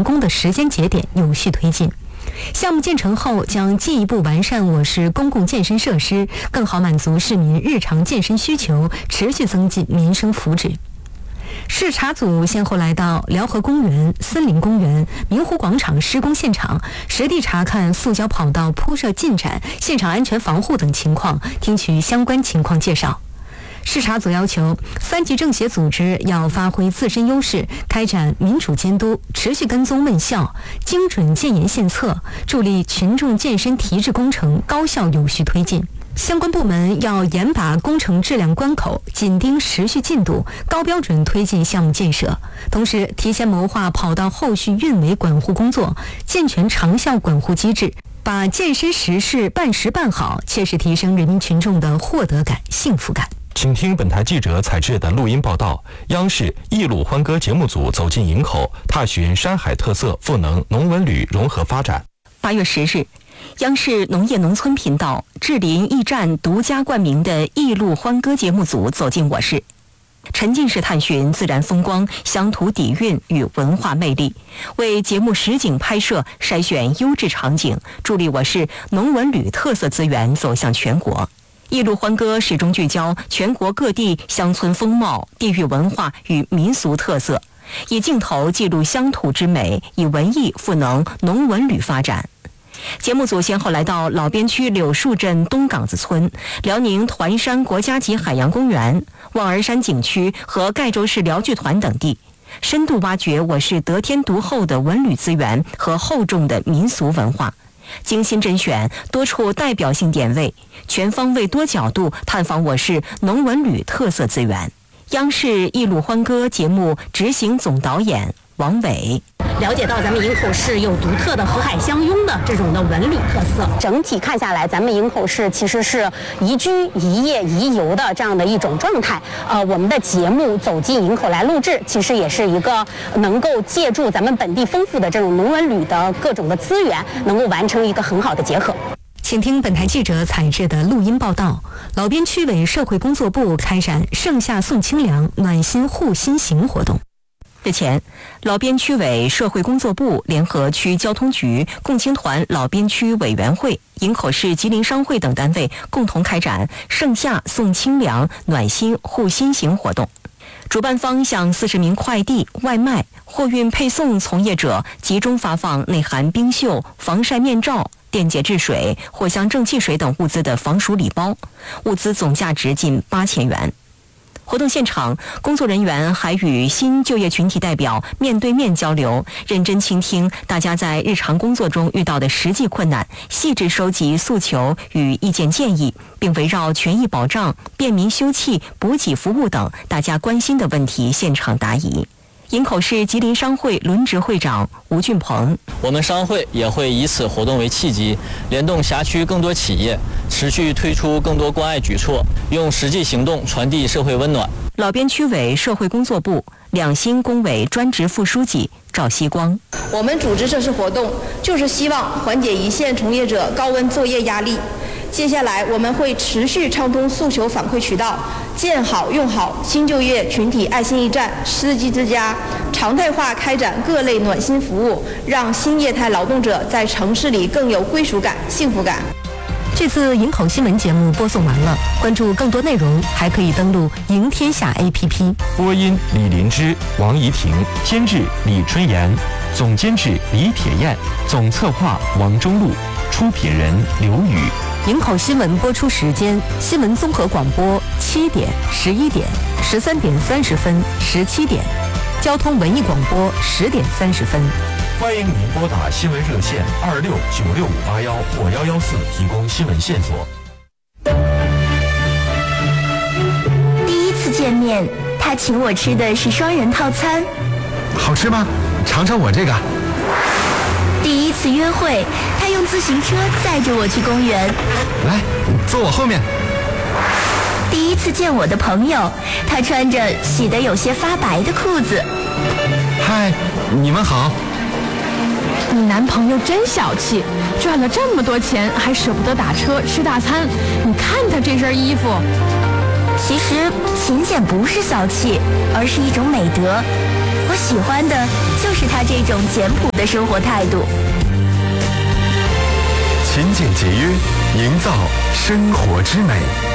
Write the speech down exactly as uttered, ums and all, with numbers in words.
完工的时间节点有序推进。项目建成后，将进一步完善我市公共健身设施，更好满足市民日常健身需求，持续增进民生福祉。视察组先后来到辽河公园、森林公园、明湖广场施工现场，实地查看塑胶跑道铺设进展、现场安全防护等情况，听取相关情况介绍。视察组要求三级政协组织要发挥自身优势，开展民主监督，持续跟踪问效，精准建言献策，助力群众健身提质工程高效有序推进。相关部门要严把工程质量关口，紧盯持续进度，高标准推进项目建设，同时提前谋划跑道后续运维管护工作，健全长效管护机制，把健身实事办实办好，切实提升人民群众的获得感、幸福感。 请听本台记者采制的录音报道。央视一路欢歌节目组走进营口，踏寻山海特色赋能农文旅融合发展。 八月十日，央视农业农村频道智林驿站独家冠名的一路欢歌节目组走进我市，沉浸式探寻自然风光、乡土底蕴与文化魅力，为节目实景拍摄筛选优质场景，助力我市农文旅特色资源走向全国。一路欢歌始终聚焦全国各地乡村风貌、地域文化与民俗特色，以镜头记录乡土之美，以文艺赋能农文旅发展。节目组先后来到老边区柳树镇东岗子村、辽宁团山国家级海洋公园、望儿山景区和盖州市辽剧团等地，深度挖掘我市得天独厚的文旅资源和厚重的民俗文化，精心甄选多处代表性点位，全方位多角度探访我市农文旅特色资源。央视一路欢歌节目执行总导演王伟了解到咱们营口市有独特的河海相拥的这种的文旅特色。整体看下来，咱们营口市其实是宜居、宜业、宜游的这样的一种状态。呃，我们的节目走进营口来录制，其实也是一个能够借助咱们本地丰富的这种农文旅的各种的资源，能够完成一个很好的结合。 请听本台记者采制的录音报道。老边区委社会工作部开展盛夏送清凉、暖心护心行活动。 日前，老边区委社会工作部联合区交通局、共青团老边区委员会、营口市吉林商会等单位共同开展盛夏送清凉、暖心护心行活动。主办方向四十名快递、外卖、货运配送从业者集中发放内含冰袖、防晒面罩、电解质水、藿香正气水等物资的防暑礼包，物资总价值近八千元。活动现场，工作人员还与新就业群体代表面对面交流，认真倾听大家在日常工作中遇到的实际困难，细致收集诉求与意见建议，并围绕权益保障、便民休憩、补给服务等大家关心的问题现场答疑。营口市吉林商会轮值会长吴俊鹏， 我们商会也会以此活动为契机，联动辖区更多企业，持续推出更多关爱举措，用实际行动传递社会温暖。 老边区委社会工作部两新工委专职副书记赵希光， 我们组织这次活动，就是希望缓解一线从业者高温作业压力。接下来我们会持续畅通诉求反馈渠道，建好用好新就业群体爱心驿站、司机之家，常态化开展各类暖心服务，让新业态劳动者在城市里更有归属感、幸福感。 这次营口新闻节目播送完了，关注更多内容还可以登录赢天下 A P P。 播音李林芝、王怡婷，监制李春妍，总监制李铁燕，总策划王中路，出品人刘宇。 营口新闻播出时间：新闻综合广播七点、十一点、十三点三十分、十七点；交通文艺广播十点三十分。 欢迎您拨打新闻热线二六九六五八幺或幺幺四提供新闻线索。 第一次见面，他请我吃的是双人套餐， 好吃吗？尝尝我这个。 第一次约会，他用自行车载着我去公园， 来，坐我后面。 第一次见我的朋友，他穿着洗得有些发白的裤子。 嗨，你们好。 你男朋友真小气，赚了这么多钱还舍不得打车吃大餐，你看他这身衣服。 其实勤俭不是小气，而是一种美德。 我喜欢的就是他这种简朴的生活态度。 勤俭节约，营造生活之美。